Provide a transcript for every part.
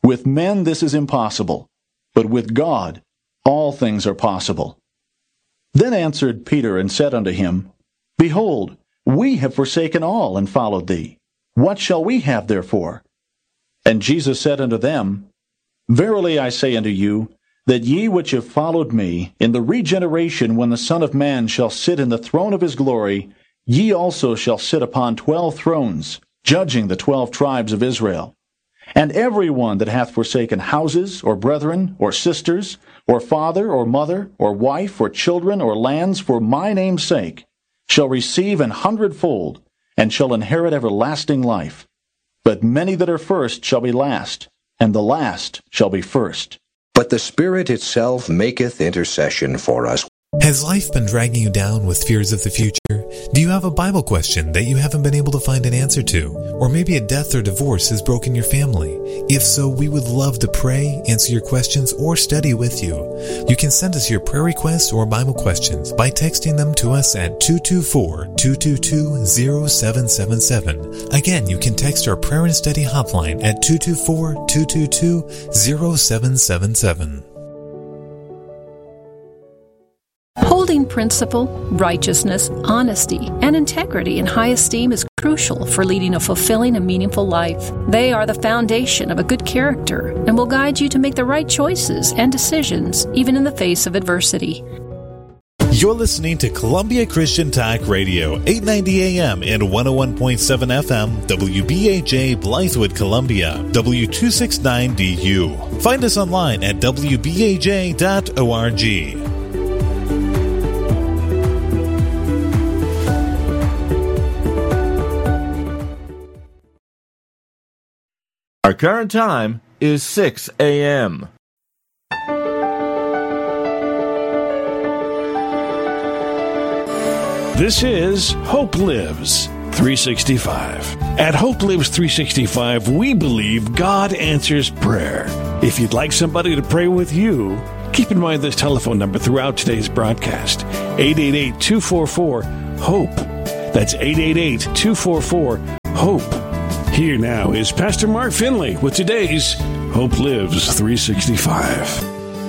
With men this is impossible, but with God all things are possible." Then answered Peter and said unto him, "Behold, we have forsaken all and followed thee. What shall we have therefore?" And Jesus said unto them, "Verily I say unto you, that ye which have followed me, in the regeneration when the Son of Man shall sit in the throne of his glory, ye also shall sit upon 12 thrones, judging the 12 tribes of Israel. And every one that hath forsaken houses, or brethren, or sisters, or father, or mother, or wife, or children, or lands, for my name's sake, shall receive 100-fold, and shall inherit everlasting life. But many that are first shall be last, and the last shall be first." But the Spirit itself maketh intercession for us. Has life been dragging you down with fears of the future? Do you have a Bible question that you haven't been able to find an answer to? Or maybe a death or divorce has broken your family? If so, we would love to pray, answer your questions, or study with you. You can send us your prayer requests or Bible questions by texting them to us at 224-222-0777. Again, you can text our prayer and study hotline at 224-222-0777. Holding principle, righteousness, honesty, and integrity in high esteem is crucial for leading a fulfilling and meaningful life. They are the foundation of a good character and will guide you to make the right choices and decisions, even in the face of adversity. You're listening to Columbia Christian Talk Radio, 890 AM and 101.7 FM, WBAJ Blythewood, Columbia, W269DU. Find us online at WBAJ.org. Our current time is 6 a.m. This is Hope Lives 365. At Hope Lives 365, we believe God answers prayer. If you'd like somebody to pray with you, keep in mind this telephone number throughout today's broadcast, 888-244-HOPE. That's 888-244-HOPE. Here now is Pastor Mark Finley with today's Hope Lives 365.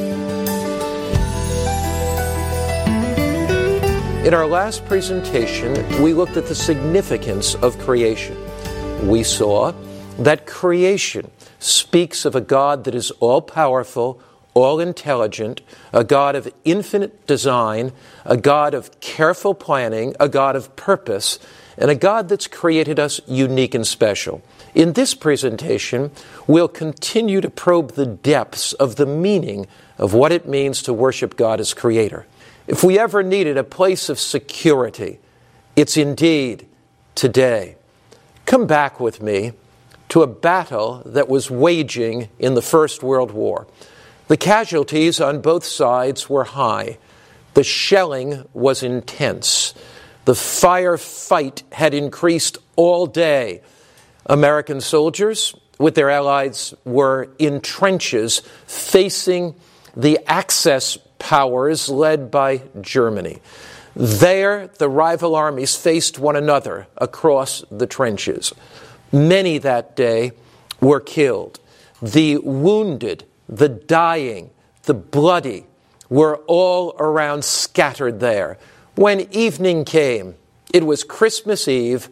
In our last presentation, we looked at the significance of creation. We saw that creation speaks of a God that is all-powerful, all-intelligent, a God of infinite design, a God of careful planning, a God of purpose, and a God that's created us unique and special. In this presentation, we'll continue to probe the depths of the meaning of what it means to worship God as Creator. If we ever needed a place of security, it's indeed today. Come back with me to a battle that was waging in the First World War. The casualties on both sides were high. The shelling was intense. The firefight had increased all day. American soldiers, with their allies, were in trenches facing the Axis powers led by Germany. There, the rival armies faced one another across the trenches. Many that day were killed. The wounded, the dying, the bloody were all around scattered there. When evening came, it was Christmas Eve,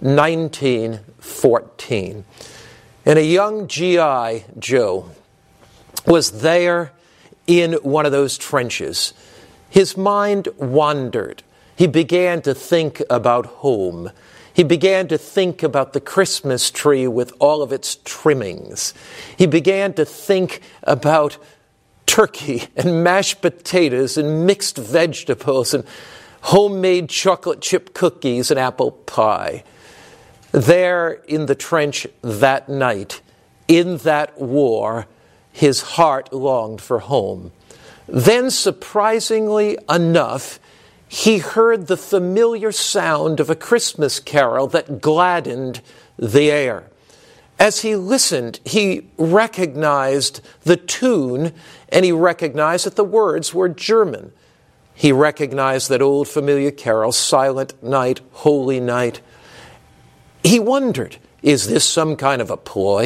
1914. And a young G.I. Joe was there in one of those trenches. His mind wandered. He began to think about home. He began to think about the Christmas tree with all of its trimmings. He began to think about turkey and mashed potatoes and mixed vegetables and homemade chocolate chip cookies and apple pie. There in the trench that night, in that war, his heart longed for home. Then, surprisingly enough, he heard the familiar sound of a Christmas carol that gladdened the air. As he listened, he recognized the tune, and he recognized that the words were German. He recognized that old familiar carol, Silent Night, Holy Night. He wondered, is this some kind of a ploy?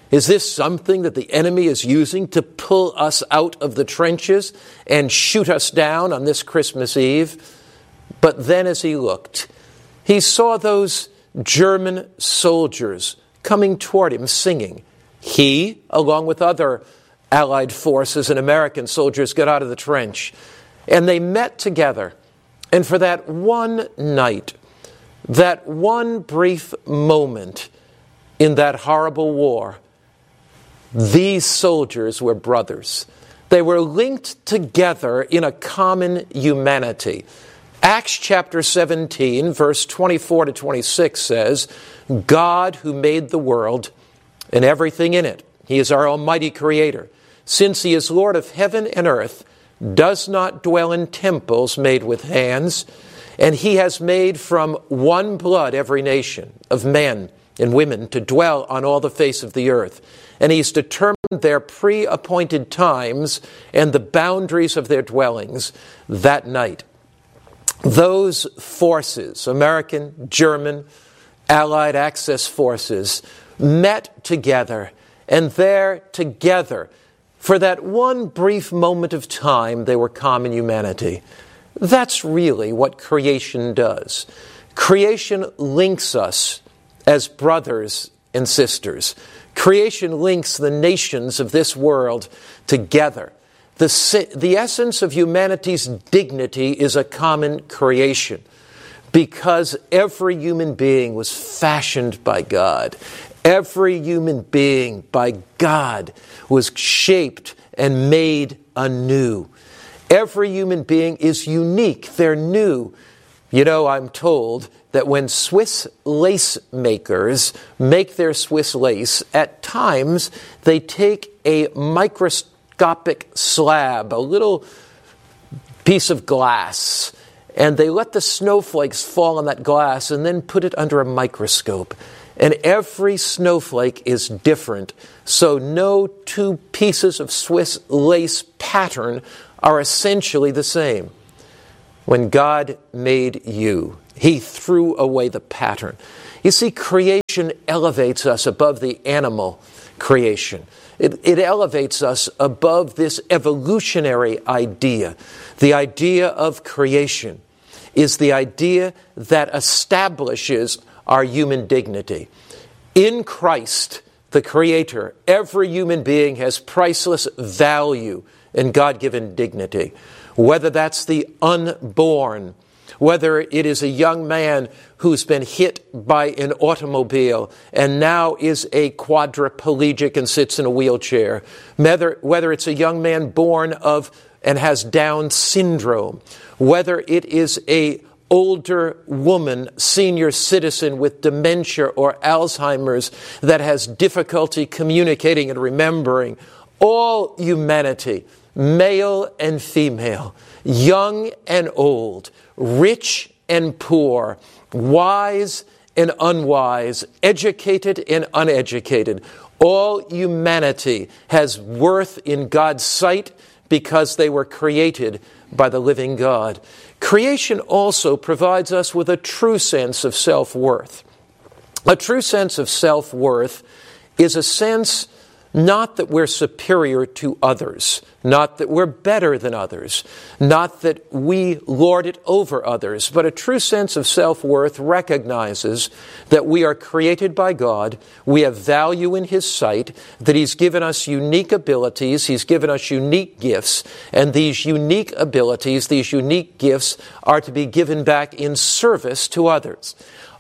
Is this something that the enemy is using to pull us out of the trenches and shoot us down on this Christmas Eve? But then as he looked, he saw those German soldiers coming toward him singing. He, along with other Allied forces and American soldiers, got out of the trench. And they met together. And for that one night, that one brief moment in that horrible war, these soldiers were brothers. They were linked together in a common humanity. Acts chapter 17, verse 24 to 26 says, God who made the world and everything in it, He is our almighty creator. Since He is Lord of heaven and earth, does not dwell in temples made with hands, and He has made from one blood every nation of men and women to dwell on all the face of the earth. And He's determined their pre-appointed times and the boundaries of their dwellings that night. Those forces, American, German, Allied Axis forces, met together, and there together, for that one brief moment of time, they were common humanity. That's really what creation does. Creation links us as brothers and sisters. Creation links the nations of this world together. The essence of humanity's dignity is a common creation, because every human being was fashioned by God. Every human being by God was shaped and made anew. Every human being is unique. They're new. You know, I'm told that when Swiss lace makers make their Swiss lace, at times they take a microscopic slab, a little piece of glass, and they let the snowflakes fall on that glass and then put it under a microscope. And every snowflake is different, so no two pieces of Swiss lace pattern are essentially the same. When God made you, He threw away the pattern. You see, creation elevates us above the animal creation. It elevates us above this evolutionary idea. The idea of creation is the idea that establishes our human dignity. In Christ, the Creator, every human being has priceless value and God-given dignity. Whether that's the unborn, whether it is a young man who's been hit by an automobile and now is a quadriplegic and sits in a wheelchair, whether it's a young man born of and has Down syndrome, whether it is a older woman, senior citizen with dementia or Alzheimer's that has difficulty communicating and remembering, all humanity, male and female, young and old, rich and poor, wise and unwise, educated and uneducated, all humanity has worth in God's sight because they were created by the living God. Creation also provides us with a true sense of self-worth. A true sense of self-worth is a sense not that we're superior to others, not that we're better than others, not that we lord it over others, but a true sense of self-worth recognizes that we are created by God, we have value in His sight, that He's given us unique abilities, He's given us unique gifts, and these unique abilities, these unique gifts are to be given back in service to others.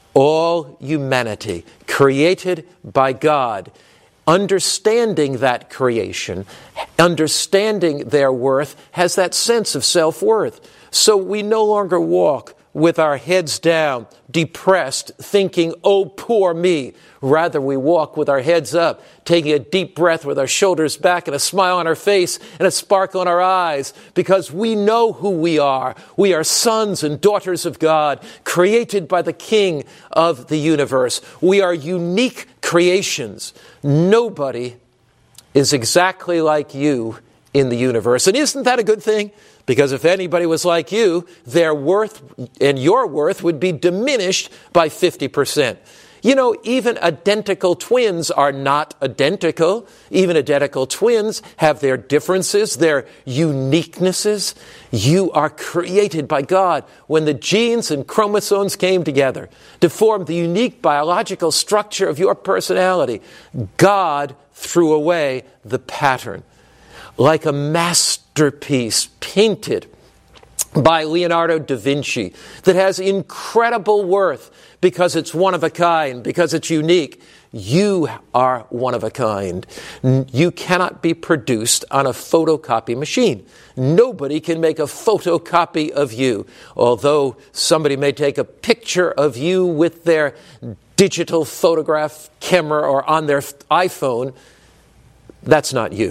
All humanity, created by God, understanding that creation, understanding their worth, has that sense of self-worth. So we no longer walk with our heads down, depressed, thinking, oh, poor me. Rather, we walk with our heads up, taking a deep breath with our shoulders back and a smile on our face and a sparkle in our eyes, because we know who we are. We are sons and daughters of God, created by the King of the universe. We are unique creations. Nobody is exactly like you in the universe. And isn't that a good thing? Because if anybody was like you, their worth and your worth would be diminished by 50%. You know, even identical twins are not identical. Even identical twins have their differences, their uniquenesses. You are created by God when the genes and chromosomes came together to form the unique biological structure of your personality. God threw away the pattern. Like a masterpiece painted by Leonardo da Vinci that has incredible worth because it's one of a kind, because it's unique. You are one of a kind. You cannot be produced on a photocopy machine. Nobody can make a photocopy of you. Although somebody may take a picture of you with their digital photograph camera or on their iPhone, that's not you.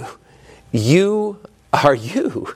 You are you,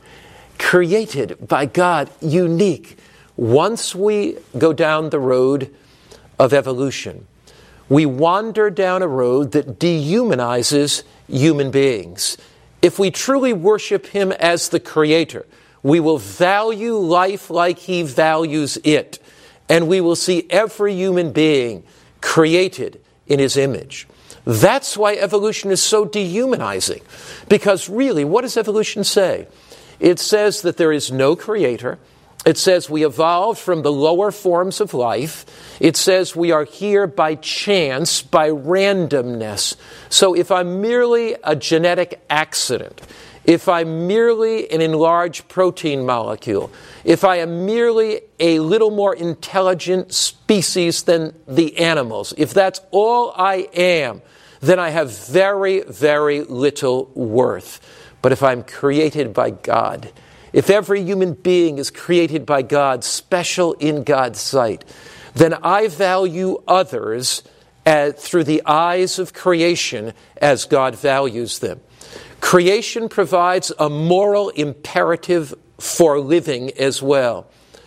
created by God, unique. Once we go down the road of evolution, we wander down a road that dehumanizes human beings. If we truly worship Him as the Creator, we will value life like He values it, and we will see every human being created in His image. That's why evolution is so dehumanizing. Because really, what does evolution say? It says that there is no creator. It says we evolved from the lower forms of life. It says we are here by chance, by randomness. So if I'm merely a genetic accident, if I'm merely an enlarged protein molecule, if I am merely a little more intelligent species than the animals, if that's all I am, then I have very, very little worth. But if I'm created by God, if every human being is created by God, special in God's sight, then I value others through the eyes of creation as God values them. Creation provides a moral imperative for living as well.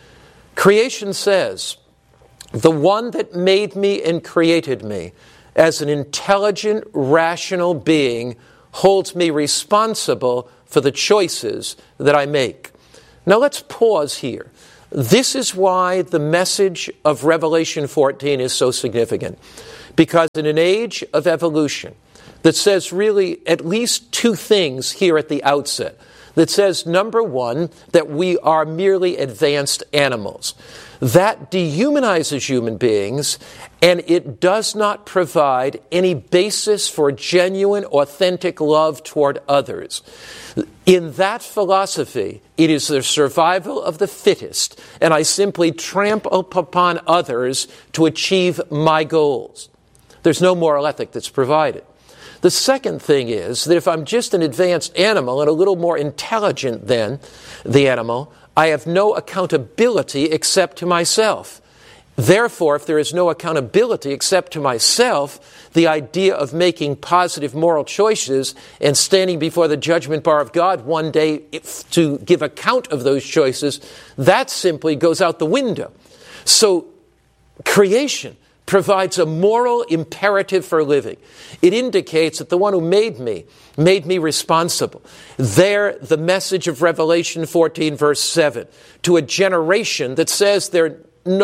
Creation says, the one that made me and created me as an intelligent, rational being holds me responsible for the choices that I make. Now let's pause here. This is why the message of Revelation 14 is so significant. Because in an age of evolution that says really at least two things here at the outset, that says, number one, that we are merely advanced animals. That dehumanizes human beings, and it does not provide any basis for genuine, authentic love toward others. In that philosophy, it is the survival of the fittest, and I simply trample upon others to achieve my goals. There's no moral ethic that's provided. The second thing is that if I'm just an advanced animal and a little more intelligent than the animal, I have no accountability except to myself. Therefore, if there is no accountability except to myself, the idea of making positive moral choices and standing before the judgment bar of God one day to give account of those choices, that simply goes out the window. So, creation provides a moral imperative for living. It indicates that the one who made me responsible. There, the message of Revelation 14, verse 7, to a generation that says they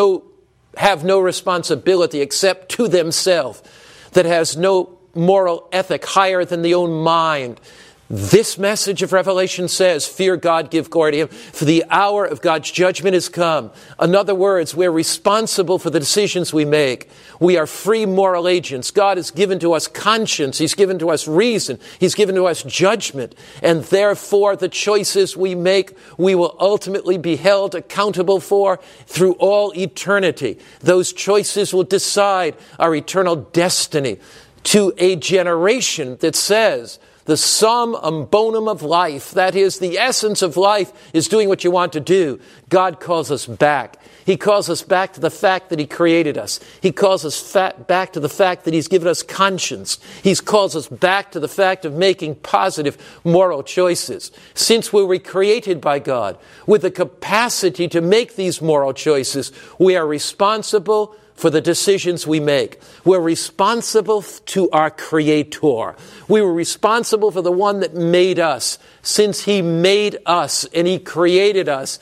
have no responsibility except to themselves, that has no moral ethic higher than the own mind. This message of Revelation says, fear God, give glory to Him, for the hour of God's judgment has come. In other words, we're responsible for the decisions we make. We are free moral agents. God has given to us conscience. He's given to us reason. He's given to us judgment. And therefore, the choices we make, we will ultimately be held accountable for through all eternity. Those choices will decide our eternal destiny. To a generation that says, the sum bonum of life, that is, the essence of life, is doing what you want to do. God calls us back. He calls us back to the fact that He created us. He calls us back to the fact that He's given us conscience. He calls us back to the fact of making positive moral choices. Since we were created by God with the capacity to make these moral choices, we are responsible for the decisions we make. We're responsible to our Creator. We were responsible for the one that made us. Since He made us and He created us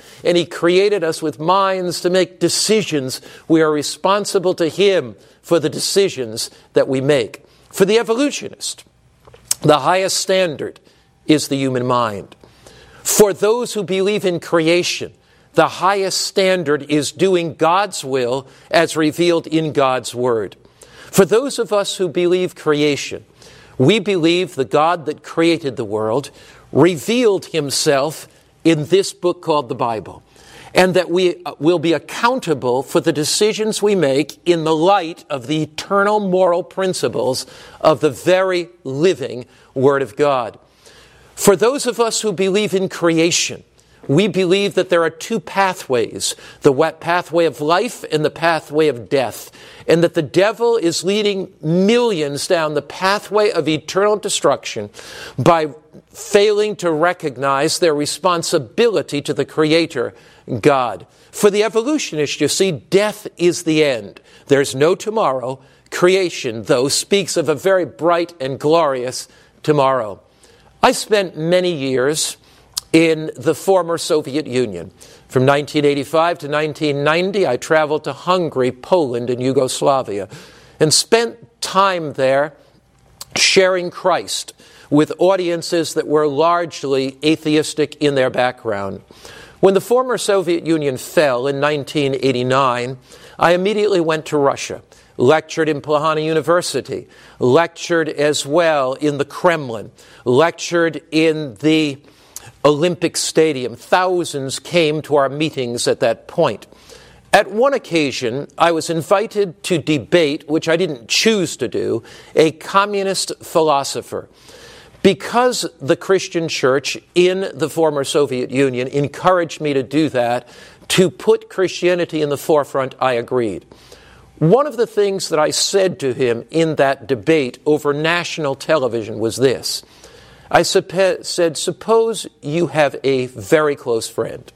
with minds to make decisions, we are responsible to Him for the decisions that we make. For the evolutionist, the highest standard is the human mind. For those who believe in creation, the highest standard is doing God's will as revealed in God's Word. For those of us who believe creation, we believe the God that created the world revealed Himself in this book called the Bible, and that we will be accountable for the decisions we make in the light of the eternal moral principles of the very living Word of God. For those of us who believe in creation, we believe that there are two pathways, the pathway of life and the pathway of death, and that the devil is leading millions down the pathway of eternal destruction by failing to recognize their responsibility to the Creator, God. For the evolutionist, you see, death is the end. There's no tomorrow. Creation, though, speaks of a very bright and glorious tomorrow. I spent many years in the former Soviet Union. From 1985 to 1990, I traveled to Hungary, Poland, and Yugoslavia, and spent time there sharing Christ with audiences that were largely atheistic in their background. When the former Soviet Union fell in 1989, I immediately went to Russia, lectured in Plahana University, lectured as well in the Kremlin, lectured in the Olympic Stadium. Thousands came to our meetings at that point. At one occasion, I was invited to debate, which I didn't choose to do, a communist philosopher. Because the Christian church in the former Soviet Union encouraged me to do that, to put Christianity in the forefront, I agreed. One of the things that I said to him in that debate over national television was this. I said, suppose you have a very close friend,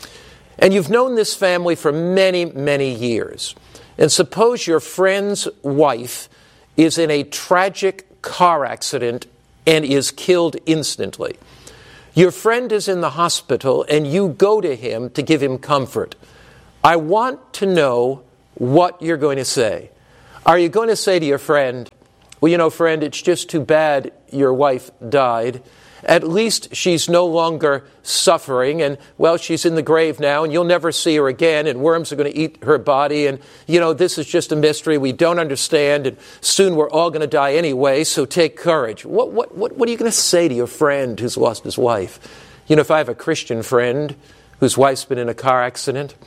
and you've known this family for many, many years, and suppose your friend's wife is in a tragic car accident and is killed instantly. Your friend is in the hospital, and you go to him to give him comfort. I want to know what you're going to say. Are you going to say to your friend, well, you know, friend, it's just too bad your wife died. At least she's no longer suffering, and, well, she's in the grave now, and you'll never see her again, and worms are going to eat her body, and, you know, this is just a mystery we don't understand, and soon we're all going to die anyway, so take courage. What are you going to say to your friend who's lost his wife? You know, if I have a Christian friend whose wife's been in a car accident,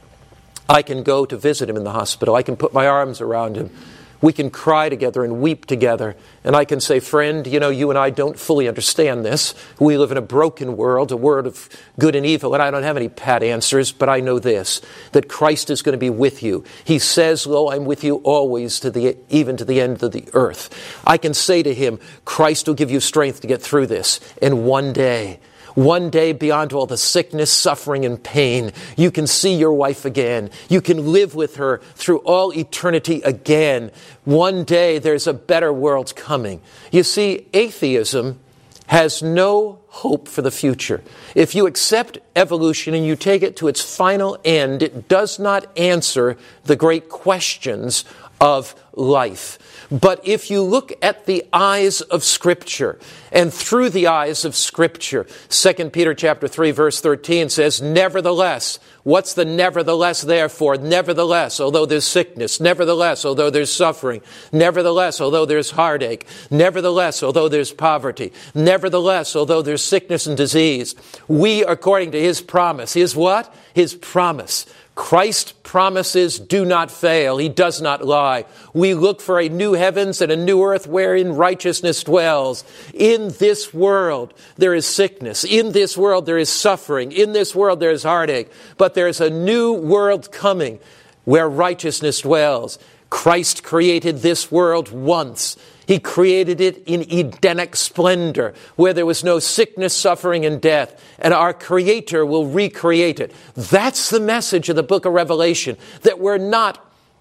I can go to visit him in the hospital. I can put my arms around him. We can cry together and weep together. And I can say, friend, you know, you and I don't fully understand this. We live in a broken world, a world of good and evil, and I don't have any pat answers, but I know this, that Christ is going to be with you. He says, lo, I'm with you always, even to the end of the earth. I can say to him, Christ will give you strength to get through this. And one day, beyond all the sickness, suffering, and pain, you can see your wife again. You can live with her through all eternity again. One day, there's a better world coming. You see, atheism has no hope for the future. If you accept evolution and you take it to its final end, it does not answer the great questions of life. But if you look at the eyes of Scripture, and through the eyes of Scripture, 2 Peter chapter 3, verse 13 says, nevertheless. What's the nevertheless there for? Nevertheless, although there's sickness. Nevertheless, although there's suffering. Nevertheless, although there's heartache. Nevertheless, although there's poverty. Nevertheless, although there's sickness and disease. We, according to His promise, His what? His promise. Christ's promises do not fail. He does not lie. We look for a new heavens and a new earth wherein righteousness dwells. In this world, there is sickness. In this world, there is suffering. In this world, there is heartache. But there is a new world coming where righteousness dwells. Christ created this world once. He created it in Edenic splendor, where there was no sickness, suffering, and death. And our Creator will recreate it. That's the message of the book of Revelation, that we're not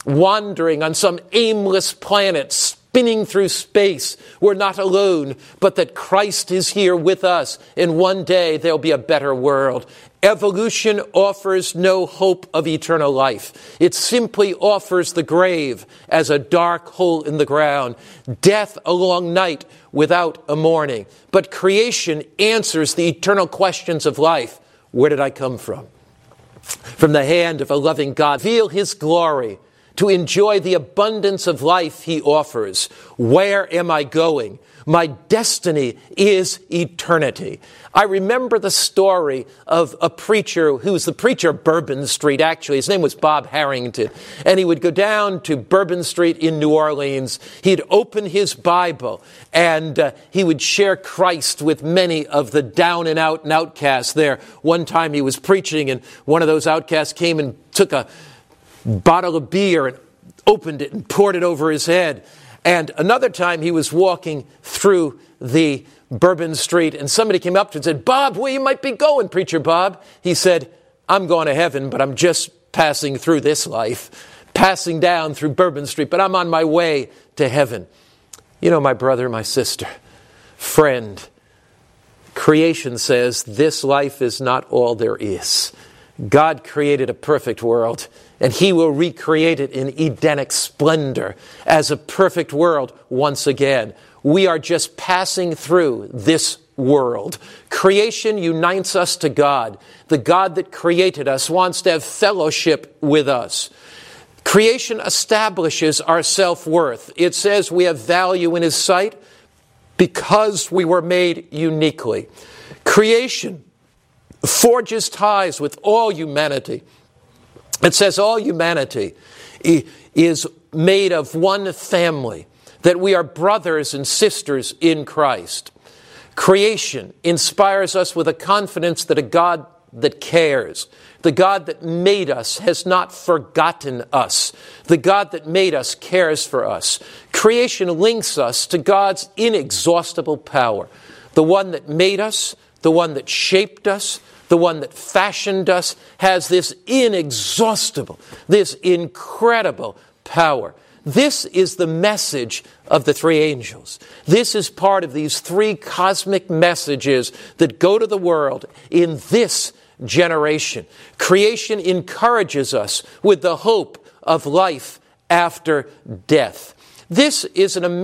wandering on some aimless planet, spinning through space. We're not alone, but that Christ is here with us, and one day there'll be a better world. Evolution offers no hope of eternal life. It simply offers the grave as a dark hole in the ground, death a long night without a morning. But creation answers the eternal questions of life. Where did I come from? From the hand of a loving God. Feel His glory, to enjoy the abundance of life He offers. Where am I going? My destiny is eternity. I remember the story of a preacher who was the preacher of Bourbon Street, actually. His name was Bob Harrington. And he would go down to Bourbon Street in New Orleans. He'd open his Bible and he would share Christ with many of the down and out and outcasts there. One time he was preaching and one of those outcasts came and took a bottle of beer and opened it and poured it over his head. And another time he was walking through the Bourbon Street and somebody came up to him and said, "Bob, where you might be going, Preacher Bob?" He said, "I'm going to heaven, but I'm just passing through this life, passing down through Bourbon Street, but I'm on my way to heaven." You know, my brother, my sister, friend, creation says this life is not all there is. God created a perfect world, and He will recreate it in Edenic splendor as a perfect world once again. We are just passing through this world. Creation unites us to God. The God that created us wants to have fellowship with us. Creation establishes our self-worth. It says we have value in His sight because we were made uniquely. Creation forges ties with all humanity. It says all humanity is made of one family, that we are brothers and sisters in Christ. Creation inspires us with a confidence that a God that cares, the God that made us has not forgotten us. The God that made us cares for us. Creation links us to God's inexhaustible power. The one that made us, the one that shaped us, the one that fashioned us, has this inexhaustible, this incredible power. This is the message of the three angels. This is part of these three cosmic messages that go to the world in this generation. Creation encourages us with the hope of life after death. This is an amazing